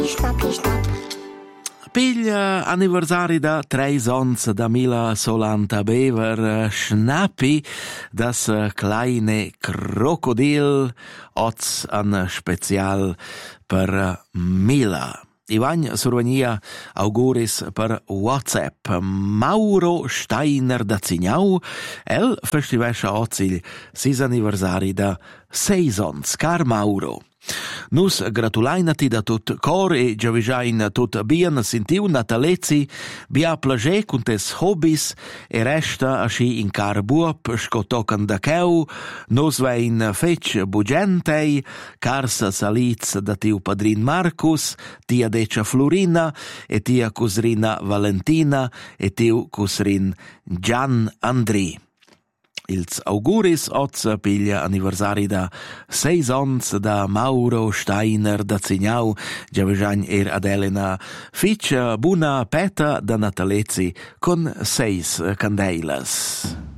Pigl anniversari da 3 ons da Mila Solanta Bever Schnappi das kleine Krokodil oz an special per Mila. Ivan survenia auguris per WhatsApp. Mauro Steiner da Zignau, el festivescha ozil sis anniversari da 6 ons. Car Mauro. Nus gratulainati da tut cor e giavigiain tut bien sentiu natalezi, bia plage cuntes hobbies e resta asci in car buop sco tocan da cheu, nus vein fec bugentei, cars saliz da tiu padrin Marcus, tia decia Florina e tia cusrina Valentina e tiu cusrin Gian Andri. Ils auguris oz piglia anniversari da 6 ons da Mauro Steiner da Zignau, giavegiain ad Elena fitch buna peta da natalezi con 6 candeilas.